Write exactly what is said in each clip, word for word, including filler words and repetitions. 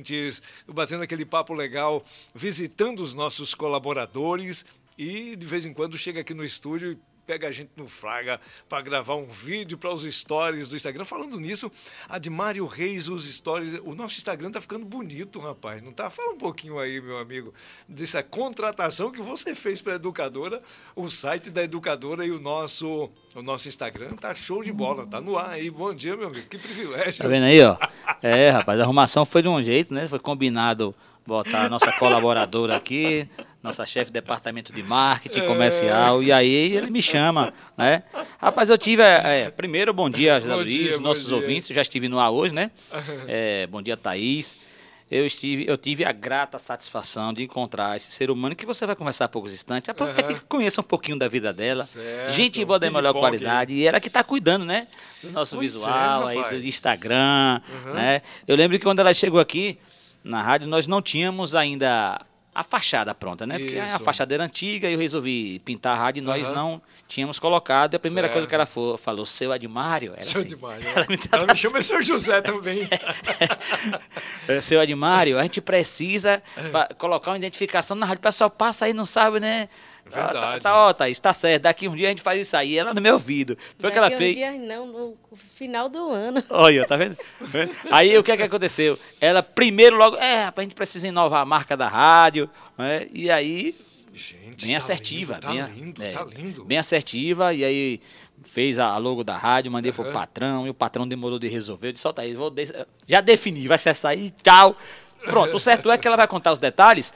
clientes, batendo aquele papo legal, visitando os nossos colaboradores e de vez em quando chega aqui no estúdio e pega a gente no Fraga para gravar um vídeo para os stories do Instagram. Falando nisso, Admário Reis, os stories, o nosso Instagram tá ficando bonito, rapaz, não tá? Fala um pouquinho aí, meu amigo, dessa contratação que você fez para a Educadora, o site da Educadora e o nosso, o nosso Instagram tá show de bola, tá no ar aí. Bom dia, meu amigo, que privilégio. Tá vendo aí, ó? É, rapaz, a arrumação foi de um jeito, né? Foi combinado botar a nossa colaboradora aqui, nossa chefe de departamento de marketing comercial, é. E aí ele me chama, né? Rapaz, eu tive, é, primeiro, bom dia, José Luiz, nossos dia. ouvintes, eu já estive no ar hoje, né? É, bom dia, Thaís. Eu, estive, eu tive a grata satisfação de encontrar esse ser humano que você vai conversar há poucos instantes, para uhum. que conheça um pouquinho da vida dela. Certo. Gente boa da melhor qualidade, e ela que está cuidando, né? Do nosso pois visual, é, aí, do Instagram, uhum. né? Eu lembro que quando ela chegou aqui, na rádio, nós não tínhamos ainda a fachada pronta, né? Porque Isso. a fachada era antiga e eu resolvi pintar a rádio e nós uhum. não tínhamos colocado. E a primeira certo. coisa que ela for, falou, seu Admário, era seu assim. Admário. Ela me, ela me chama seu José também. é, seu Admário, a gente precisa é. colocar uma identificação na rádio. O pessoal passa aí, não sabe, né? Verdade. Tá, tá, ó, Thaís, tá certo. Daqui um dia a gente faz isso aí. Ela no meu ouvido. Foi o que ela fez. Daqui um dia não, no final do ano. Olha, tá vendo? Aí o que é que aconteceu? Ela primeiro logo, é, rapaz, a gente precisa inovar a marca da rádio, né? E aí, gente, bem tá assertiva. Lindo, tá bem, lindo, é, tá lindo. Bem assertiva, e aí fez a logo da rádio, mandei uhum. pro patrão, e o patrão demorou de resolver. Eu disse, solta aí, vou de... já defini, vai ser essa aí, tchau. Pronto, o certo é que ela vai contar os detalhes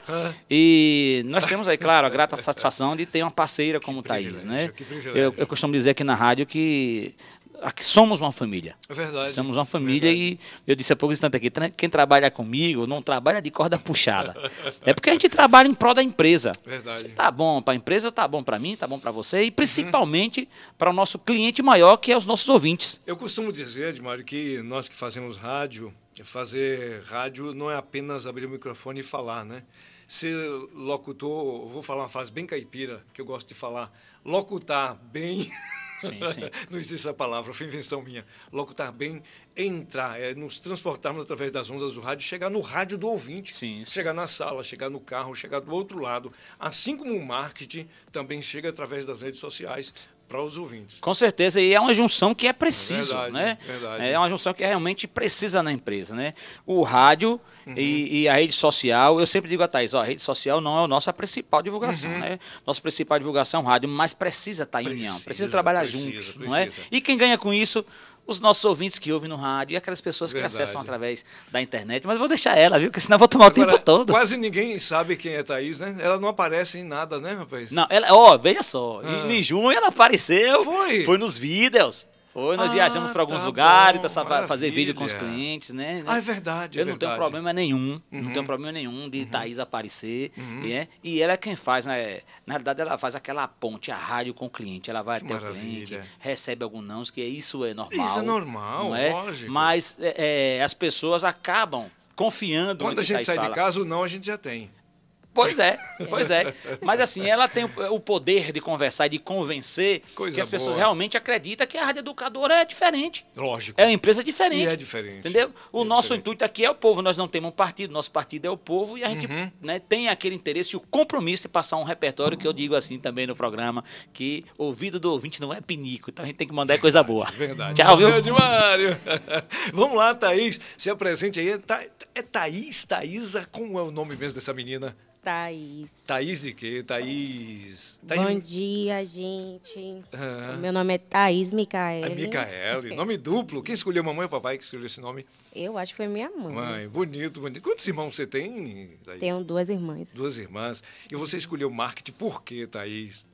e nós temos aí, claro, a grata satisfação de ter uma parceira como Thaís, né? Eu, eu costumo dizer aqui na rádio que aqui somos uma família. É verdade. Somos uma família verdade. E eu disse há pouco instante aqui, quem trabalha comigo não trabalha de corda puxada. É porque a gente trabalha em prol da empresa. Verdade. Se tá bom para a empresa, tá bom para mim, tá bom para você e principalmente uhum. para o nosso cliente maior, que é os nossos ouvintes. Eu costumo dizer, Admário, que nós que fazemos rádio, fazer rádio não é apenas abrir o microfone e falar, né? Ser locutor, vou falar uma frase bem caipira, que eu gosto de falar, locutar bem, sim, sim. não existe essa palavra, foi invenção minha, locutar bem, entrar, é nos transportarmos através das ondas do rádio, chegar no rádio do ouvinte, sim, sim. chegar na sala, chegar no carro, chegar do outro lado, assim como o marketing também chega através das redes sociais, para os ouvintes. Com certeza, e é uma junção que é preciso, verdade, né? Verdade. É uma junção que realmente precisa na empresa, né? O rádio uhum. e, e a rede social, eu sempre digo a Thaís, ó, a rede social não é a nossa principal divulgação, uhum. né? Nossa principal divulgação é o rádio, mas precisa estar em união, precisa trabalhar precisa, juntos, precisa. não é? E quem ganha com isso? Os nossos ouvintes que ouvem no rádio e aquelas pessoas que Verdade. acessam através da internet. Mas eu vou deixar ela, viu? Porque senão eu vou tomar Agora, o tempo todo. Quase ninguém sabe quem é Thaís, né? Ela não aparece em nada, né, rapaz? Não, ela, ó, veja só. Ah. Em, em junho ela apareceu. Foi? Foi nos vídeos. Foi, nós ah, viajamos para alguns tá lugares para bom, fazer vídeo com os clientes, né? Ah, é verdade, Eu é não verdade. tenho problema nenhum, Uhum. não tenho problema nenhum de uhum. Thaís aparecer, uhum. né? E ela é quem faz, né? Na realidade, ela faz aquela ponte, a rádio com o cliente. Ela vai que até maravilha. o cliente, recebe algum não, que isso é normal. Isso é normal, não é? lógico. Mas é, é, as pessoas acabam confiando Quando no a que gente Thaís sai fala. de casa, o não a gente já tem. Pois é, pois é. Mas assim, ela tem o poder de conversar e de convencer Coisa que as pessoas boa. realmente acreditam que a Rádio Educadora é diferente. Lógico. É uma empresa diferente. E é diferente. Entendeu? O é nosso diferente. intuito aqui é o povo. Nós não temos um partido, nosso partido é o povo e a gente uhum. né, tem aquele interesse e o compromisso de passar um repertório que eu digo assim também no programa, que ouvido do ouvinte não é pinico, então a gente tem que mandar coisa boa. Verdade. Tchau, viu? Admário. Vamos lá, Thaís. Se apresente aí. É Thaís, Thaísa, como é o nome mesmo dessa menina? Thaís. Thaís de quê? Thaís... Thaís... Bom dia, gente. Ah. Meu nome é Thaís Micaele. É Micaele. Nome duplo. Quem escolheu, mamãe ou papai que escolheu esse nome? Eu acho que foi minha mãe. Mãe, bonito, bonito. Quantos irmãos você tem, Thaís? Tenho duas irmãs. Duas irmãs. E você escolheu marketing por quê, Thaís?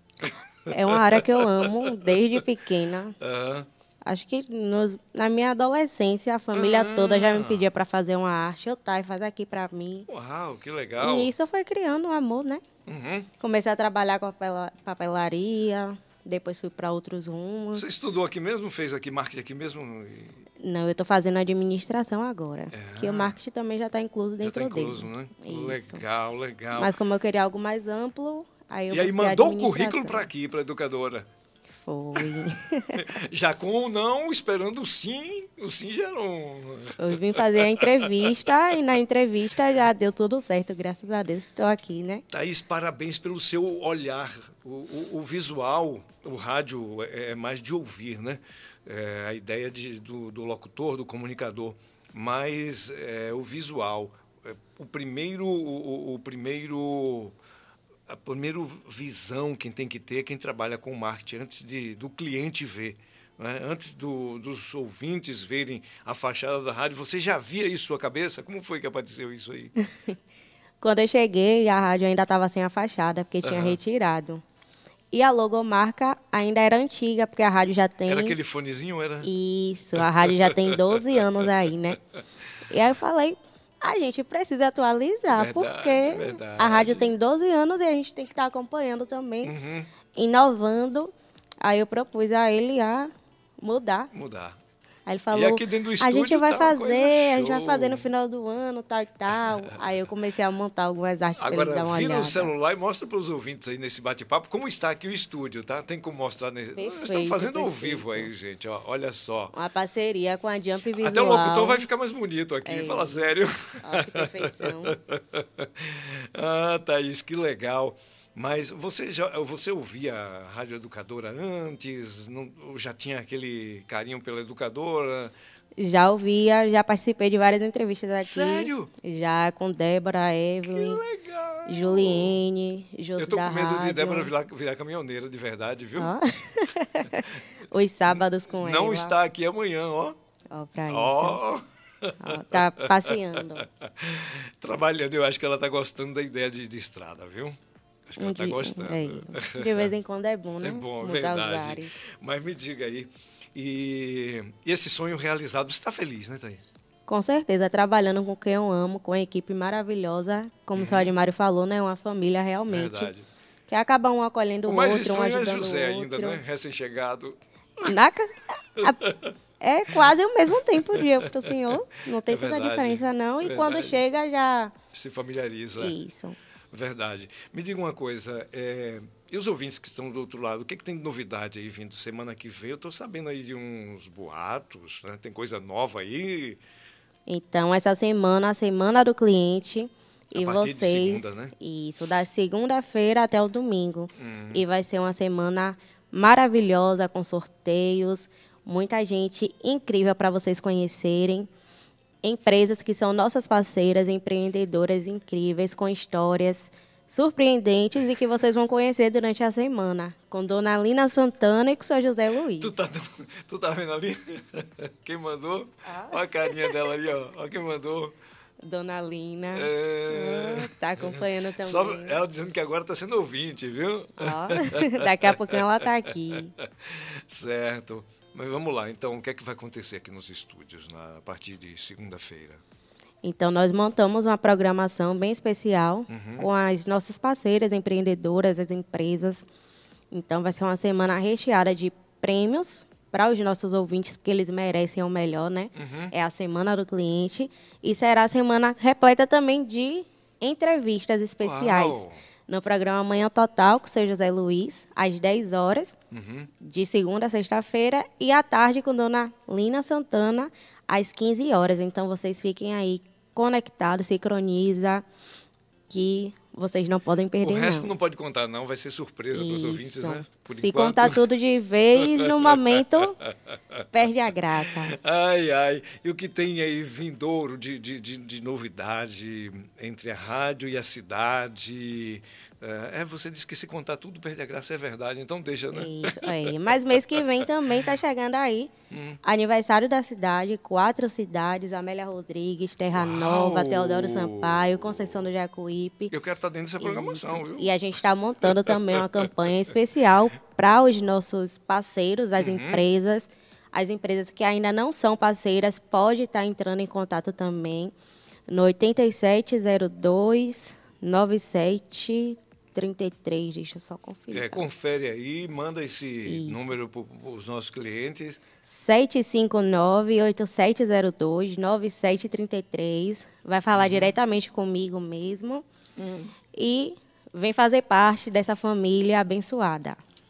É uma área que eu amo desde pequena. Ah. Acho que nos, na minha adolescência, a família ah. toda já me pedia para fazer uma arte. Eu, tá, faz aqui para mim. Uau, que legal. E isso foi criando um amor, né? Uhum. Comecei a trabalhar com a papelaria, depois fui para outros rumos. Você estudou aqui mesmo? Fez aqui marketing aqui mesmo? Não, eu estou fazendo administração agora. É. Que o marketing também já está incluso dentro dele. Já está incluso, dele. né? Isso. Legal, legal. Mas como eu queria algo mais amplo, aí eu E aí mandou o currículo para aqui, para a Educadora? Foi. Já com ou não, esperando o sim, o sim já não... Eu vim fazer a entrevista e na entrevista já deu tudo certo, graças a Deus. Estou aqui, né? Thaís, parabéns pelo seu olhar. O, o, o visual, o rádio é, é mais de ouvir, né? É a ideia de, do, do locutor, do comunicador. Mas é, o visual, é, o primeiro... O, o primeiro a primeira visão quem tem que ter é quem trabalha com marketing, antes de, do cliente ver. Né? Antes do, dos ouvintes verem a fachada da rádio, você já via isso na sua cabeça? Como foi que apareceu isso aí? Quando eu cheguei, a rádio ainda estava sem a fachada, porque tinha Aham. retirado. E a logomarca ainda era antiga, porque a rádio já tem... Era aquele fonezinho, era? Isso, a rádio já tem doze anos aí, né? E aí eu falei, a gente precisa atualizar, Verdade, porque verdade. a rádio tem doze anos e a gente tem que estar acompanhando também, Uhum. inovando. Aí eu propus a ele a mudar. Mudar. Aí ele falou, E aqui dentro do a estúdio gente vai tá uma coisa fazer, a gente vai show. fazer no final do ano, tal e tal. Aí eu comecei a montar algumas artes para ele dar Agora, uma vira olhada. o celular e mostra para os ouvintes aí nesse bate-papo como está aqui o estúdio, tá? Tem como mostrar. Nesse... Nós estamos Perfeito, fazendo ao perfeito. vivo aí, gente. Ó, olha só. Uma parceria com a Jump Visual. Até o locutor vai ficar mais bonito aqui, É. fala sério. Ó, que perfeição. Ah, Thaís, que legal. Mas você já você ouvia a Rádio Educadora antes? Não, ou já tinha aquele carinho pela educadora? Já ouvia, já participei de várias entrevistas aqui. Sério? Já com Débora, Que Evelyn, legal! Juliene, Josi Eu tô da com medo de rádio. Débora virar, virar caminhoneira, de verdade, viu? Ó. Os sábados com ela. Não está aqui amanhã, ó. Ó, pra isso. Ó. Ó, tá passeando. Trabalhando, eu acho que ela está gostando da ideia de, de estrada, viu? Acho que ela está De- gostando. é, de vez em quando é bom, né? É bom, é Mudar os verdade. ares. Mas me diga aí, e esse sonho realizado, você está feliz, né, Thaís? Com certeza, trabalhando com quem eu amo, com uma equipe maravilhosa, como o senhor Admário falou, né? Uma família realmente. Verdade. Que acaba um acolhendo o O mais outro, um estranho é ajudando José o ainda, outro. né? Recém-chegado. Na ca- a- É quase o mesmo tempo de eu pro senhor. Não tem É tanta verdade, diferença, não. E verdade. quando chega, já. Se familiariza. Isso. Verdade. Me diga uma coisa, é, e os ouvintes que estão do outro lado, o que, que tem de novidade aí vindo semana que vem? Eu estou sabendo aí de uns boatos, né? Tem coisa nova aí. Então, essa semana, a semana do cliente. A E partir de vocês. segunda, né? Isso, da segunda-feira até o domingo. Uhum. E vai ser uma semana maravilhosa, com sorteios, muita gente incrível para vocês conhecerem. Empresas que são nossas parceiras, empreendedoras incríveis, com histórias surpreendentes e que vocês vão conhecer durante a semana. Com Dona Lina Santana e com o seu José Luiz. Tu tá, tu tá vendo ali? Quem mandou? Olha a carinha dela ali, ó. Olha quem mandou. Dona Lina. É... Ah, tá acompanhando também. Só ela dizendo que agora está sendo ouvinte, viu? Ó, daqui a pouquinho ela tá aqui. Certo. Mas vamos lá, então, o que é que vai acontecer aqui nos estúdios na, a partir de segunda-feira? Então, nós montamos uma programação bem especial com as nossas parceiras empreendedoras, as empresas. Então, vai ser uma semana recheada de prêmios para os nossos ouvintes, que eles merecem o melhor, né? É a Semana do Cliente. E será a semana repleta também de entrevistas especiais. Uau! No programa Manhã Total, com o seu José Luiz, às dez horas, de segunda a sexta-feira, e à tarde com Dona Lina Santana, às quinze horas. Então, vocês fiquem aí conectados, sincroniza, que vocês não podem perder, O resto não. não pode contar, não. Vai ser surpresa para os Isso. ouvintes, né? Por Se enquanto. contar tudo de vez, no momento, perde a graça. Ai, ai. E o que tem aí vindouro de, de, de, de novidade entre a rádio e a cidade? É, você disse que se contar tudo perde a graça, é verdade. Então deixa, né? Isso aí. Mas mês que vem também está chegando aí. Aniversário da cidade, quatro cidades, Amélia Rodrigues, Terra Uau! Nova, Teodoro Sampaio, Conceição do Jacuípe. Eu quero estar dentro dessa programação, viu? E a gente está montando também uma campanha especial para os nossos parceiros, as empresas. As empresas que ainda não são parceiras, pode estar entrando em contato também no oito sete zero dois, nove sete três três. Deixa eu só conferir. É, confere aí, manda esse Isso. número para os nossos clientes. sete cinco nove, oito sete zero dois, nove sete três três. Vai falar diretamente comigo mesmo. E vem fazer parte dessa família abençoada.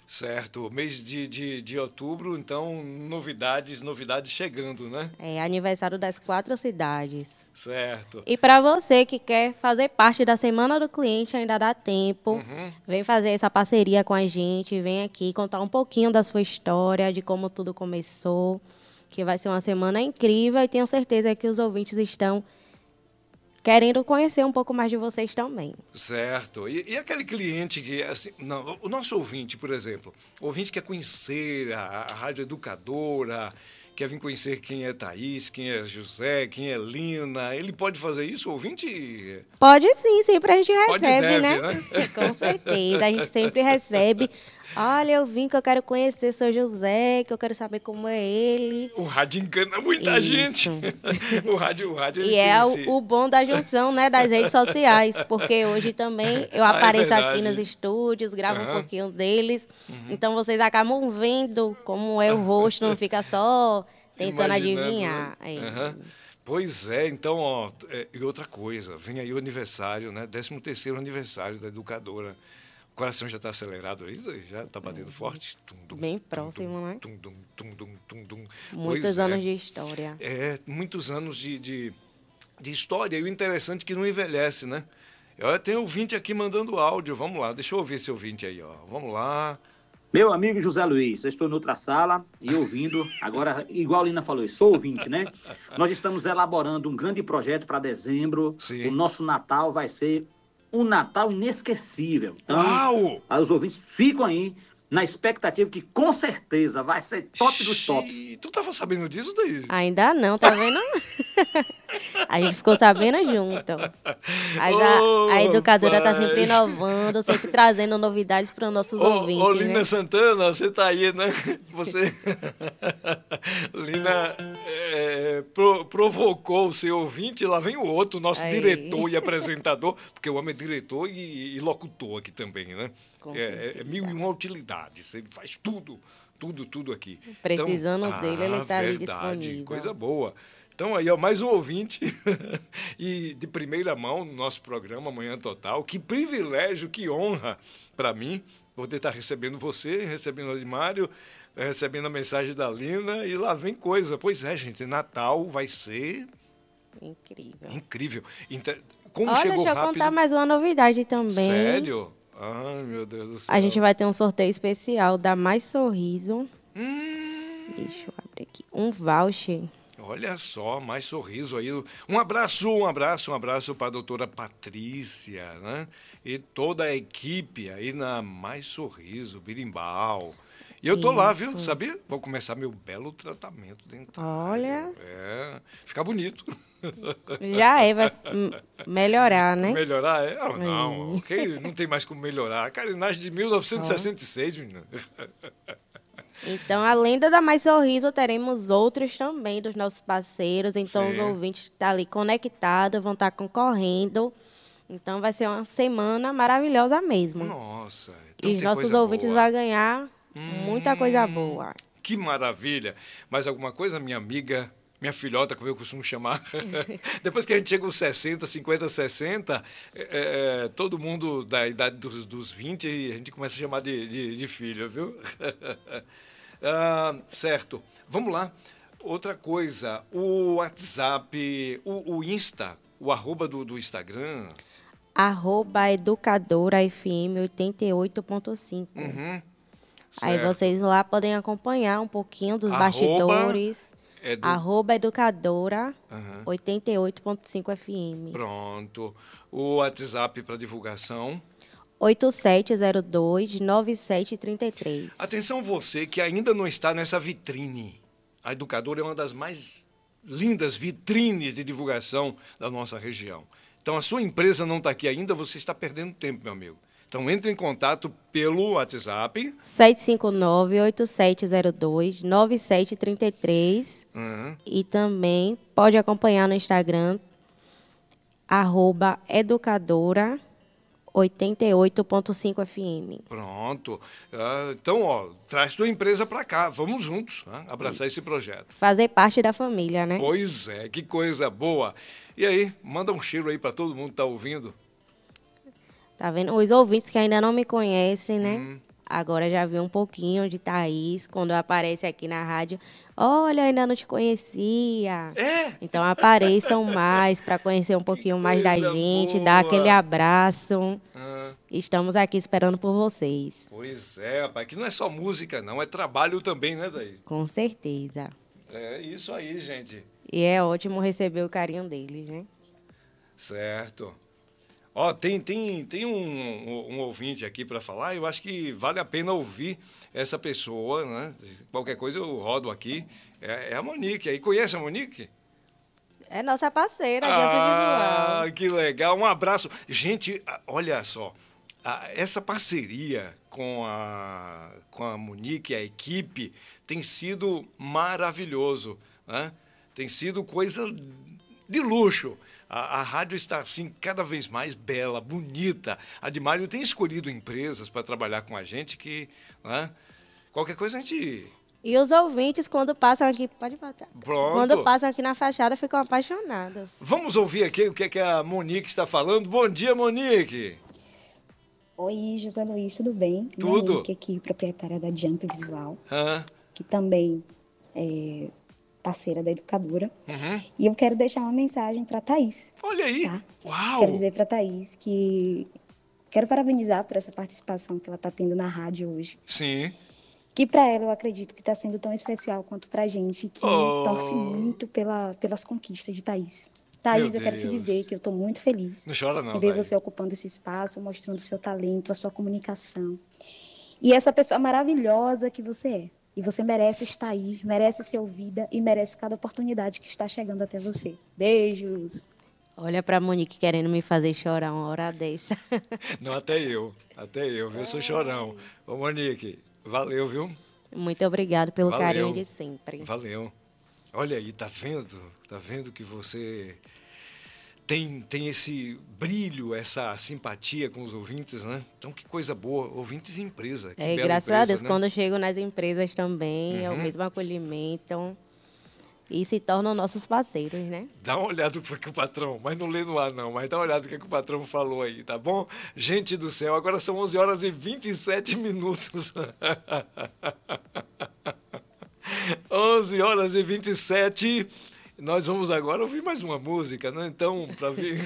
Certo. Mês de, de, de outubro, então, novidades, novidades chegando, né? É aniversário das quatro cidades. Certo. E para você que quer fazer parte da Semana do Cliente, ainda dá tempo. Uhum. Vem fazer essa parceria com a gente, vem aqui contar um pouquinho da sua história, de como tudo começou, que vai ser uma semana incrível e tenho certeza que os ouvintes estão querendo conhecer um pouco mais de vocês também. Certo. E, e aquele cliente que, assim, não, o nosso ouvinte, por exemplo, o ouvinte quer conhecer a, a Rádio Educadora, quer vir conhecer quem é Thaís, quem é José, quem é Lina, ele pode fazer isso, o ouvinte? Pode sim, sempre a gente recebe, Pode e deve, né? né? Com certeza, a gente sempre recebe. Olha, eu vim que eu quero conhecer seu José, que eu quero saber como é ele. O rádio engana muita Isso. gente. O rádio, o rádio ele E é tem o, esse... o bom da junção, né, das redes sociais, porque hoje também eu Ah, é apareço aqui verdade. nos estúdios, gravo Aham. um pouquinho deles, então vocês acabam vendo como é o rosto, não fica só tentando Imaginando, adivinhar. né? É. Aham. Pois é, então, ó, é, e outra coisa, vem aí o aniversário, né? décimo terceiro aniversário da Educadora. O coração já está acelerado aí, já está batendo forte. Tum, dum, Bem tum, próximo, dum, né? tum, dum, tum, dum, tum, dum. Muitos Pois anos é. de história. É, muitos anos de, de, de história. E o interessante é que não envelhece, né? Eu tenho ouvinte aqui mandando áudio. Vamos lá, deixa eu ouvir esse ouvinte aí, ó. Vamos lá. Meu amigo José Luiz, eu estou em outra sala e ouvindo, agora, igual a Lina falou, eu sou ouvinte, né? Nós estamos elaborando um grande projeto para dezembro. Sim. O nosso Natal vai ser um Natal inesquecível. Então, Uau! os ouvintes ficam aí na expectativa que com certeza vai ser top dos tops. Xiii, tu tava sabendo disso, Daíse? Ainda não, tá vendo? A gente ficou sabendo junto. Mas a, Ô, a educadora tá sempre rapaz. inovando, sempre trazendo novidades para os nossos Ô, ouvintes. ô, Lina né? Santana, você tá aí, né? Você. Lina é, pro- provocou o seu ouvinte, lá vem o outro, nosso Aí. diretor e apresentador, porque o homem é diretor e, e locutor aqui também, né? Com É, é- é mil e uma utilidades, ele faz tudo, tudo, tudo aqui. Precisando Então, dele, ele tá ali verdade, disponível. coisa boa. Então, aí, ó, mais um ouvinte e de primeira mão no nosso programa Manhã Total. Que privilégio, que honra para mim poder estar recebendo você, recebendo o Adimário, recebendo a mensagem da Lina e lá vem coisa. Pois é, gente, Natal vai ser Incrível. incrível. Inter- Como Olha, chegou deixa eu rápido. contar mais uma novidade também. Sério? Ai, meu Deus do céu. A gente vai ter um sorteio especial da Mais Sorriso. Hum, Deixa eu abrir aqui. Um voucher. olha só, mais sorriso aí. Um abraço, um abraço, um abraço para a doutora Patrícia, né? E toda a equipe aí na Mais Sorriso, Birimbau. E eu tô lá, viu? Isso. Sabia? Vou começar meu belo tratamento dentário. Olha. É, ficar bonito. Já é, vai hum, melhorar, né? Melhorar? É? Ah, não, ok, não tem mais como melhorar. Carinagem de mil novecentos e sessenta e seis, menina. Então, além da Mais Sorriso, teremos outros também dos nossos parceiros. Então, Sim. os ouvintes que estão ali conectados vão estar concorrendo. Então, vai ser uma semana maravilhosa mesmo. Nossa. e os nossos ouvintes vão ganhar muita coisa boa. Que maravilha. Mais alguma coisa, minha amiga, minha filhota, como eu costumo chamar? Depois que a gente chega aos sessenta, cinquenta, sessenta, é, é, todo mundo da idade dos, dos vinte, a gente começa a chamar de, de, de filho, viu? Ah, certo. Vamos lá. Outra coisa, o WhatsApp, o, o Insta, o arroba do, do Instagram. Arroba Educadora F M oitenta e oito ponto cinco. Uhum. Aí Certo. vocês lá podem acompanhar um pouquinho dos Arroba bastidores. Edu- Arroba Educadora Aham. oitenta e oito ponto cinco F M. Pronto. O WhatsApp para divulgação. oito sete zero dois nove sete três três. Atenção você que ainda não está nessa vitrine. A Educadora é uma das mais lindas vitrines de divulgação da nossa região. Então, a sua empresa não está aqui ainda, você está perdendo tempo, meu amigo. Então, entre em contato pelo WhatsApp. sete cinco nove oito sete zero dois nove sete três três. Uhum. E também pode acompanhar no Instagram, arroba Educadora oitenta e oito ponto cinco F M. Pronto. Ah, então, ó, traz tua empresa para cá. Vamos juntos, né, abraçar esse projeto. Fazer parte da família, né? Pois é, que coisa boa. E aí, manda um cheiro aí para todo mundo que tá ouvindo. Tá vendo? Os ouvintes que ainda não me conhecem, né? Hum. agora já vi um pouquinho de Thaís, quando aparece aqui na rádio. Olha, ainda não te conhecia. É? Então apareçam mais para conhecer um pouquinho mais da coisa gente, boa. dar aquele abraço. Ah, Estamos aqui esperando por vocês, pois é, rapaz, que não é só música, não, é trabalho também, né, Thaís? com certeza. É isso aí, gente. E é ótimo receber o carinho deles, né? Certo. Ó, tem, tem, tem um, um, um ouvinte aqui para falar, eu acho que vale a pena ouvir essa pessoa, né? Qualquer coisa eu rodo aqui. É, é a Monique aí. Conhece a Monique? É nossa parceira de Ah, audiovisual. que legal. Um abraço. Gente, olha só, essa parceria com a, com a Monique e a equipe tem sido maravilhoso, né? Tem sido coisa de luxo. A, a rádio está, assim, cada vez mais bela, bonita. A Dimário tem escolhido empresas para trabalhar com a gente que, né? Qualquer coisa a gente... E os ouvintes, quando passam aqui, pode botar. Pronto. Quando passam aqui na fachada, ficam apaixonados. Vamos ouvir aqui o que, é que a Monique está falando. Bom dia, Monique. Oi, José Luiz, tudo bem? Tudo. Monique aqui, proprietária da Jump Visual, Ah, que também é parceira da educadora. uhum. E eu quero deixar uma mensagem para a Thaís. Olha aí. Tá? Uau. Quero dizer para a Thaís que quero parabenizar por essa participação que ela está tendo na rádio hoje. Sim. Que para ela eu acredito que está sendo tão especial quanto para a gente, que Oh. torce muito pela, pelas conquistas de Thaís. Thaís, Meu eu quero te Deus. dizer que eu estou muito feliz Não chora não, em ver Thaís. você ocupando esse espaço, mostrando o seu talento, a sua comunicação. E essa pessoa maravilhosa que você é. E você merece estar aí, merece ser ouvida e merece cada oportunidade que está chegando até você. Beijos! Olha pra Monique querendo me fazer chorar uma hora dessa. Não, até eu. Até eu, viu? Eu sou chorão. Ô, Monique, valeu, viu? Muito obrigado pelo Valeu. carinho de sempre. Valeu. Olha aí, tá vendo? Tá vendo que você tem, tem esse brilho, essa simpatia com os ouvintes, né? Então, que coisa boa. Ouvintes e empresa. Que É, bela graças empresa, a Deus, né? quando eu chego nas empresas também, é o Uhum. mesmo acolhimento. E se tornam nossos parceiros, né? Dá uma olhada no que o patrão, mas não lê no ar não, mas dá uma olhada no que, que o patrão falou aí, tá bom? Gente do céu, agora são onze horas e vinte e sete minutos. onze horas e vinte e sete. Nós vamos agora ouvir mais uma música, né? Então, para vir...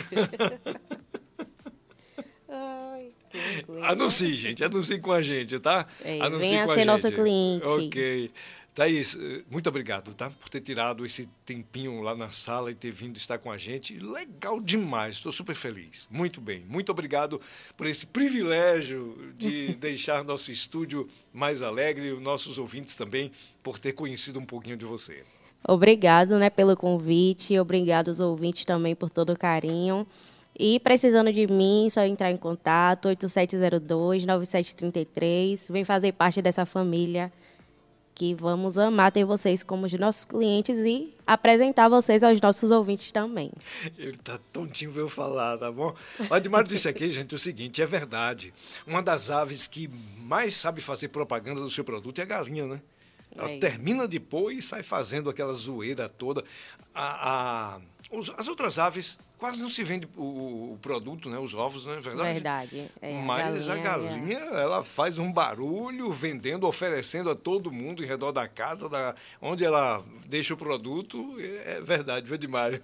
Ai, que coisa. Anuncie, gente, anuncie com a gente, tá? É, Anuncie venha com a ser gente. nosso cliente. Ok. Thaís, muito obrigado, tá? Por ter tirado esse tempinho lá na sala e ter vindo estar com a gente. Legal demais, estou super feliz. Muito bem. Muito obrigado por esse privilégio de deixar nosso estúdio mais alegre e os nossos ouvintes também por ter conhecido um pouquinho de você. Obrigado, né, pelo convite. Obrigado aos ouvintes também por todo o carinho. E precisando de mim, só entrar em contato, oito sete zero dois, nove sete três três. Vem fazer parte dessa família que vamos amar ter vocês como os nossos clientes e apresentar vocês aos nossos ouvintes também. Ele tá tontinho veio falar, tá bom? O Admário disse aqui, gente, o seguinte, é verdade. Uma das aves que mais sabe fazer propaganda do seu produto é a galinha, né? Ela É. termina de pôr e sai fazendo aquela zoeira toda. A, a, os- as outras aves quase não se vende o, o produto, né? Os ovos, não é verdade? Verdade. É, Mas a é- galinha, ela faz um barulho vendendo, oferecendo a todo mundo em redor da casa, da, onde ela deixa o produto. É verdade, viu, Edmário?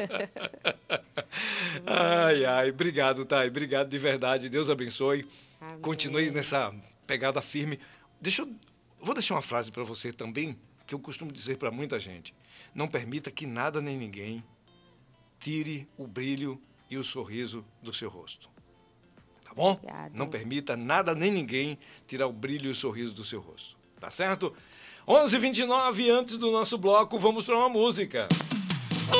Ai, ai, obrigado, Thay. Obrigado de verdade. Deus abençoe. Amém. Continue nessa pegada firme. Deixa eu, vou deixar uma frase para você também, que eu costumo dizer para muita gente. Não permita que nada nem ninguém tire o brilho e o sorriso do seu rosto. Tá bom? Obrigada. Não permita nada nem ninguém tirar o brilho e o sorriso do seu rosto. Tá certo? onze e vinte e nove, antes do nosso bloco, vamos para uma música.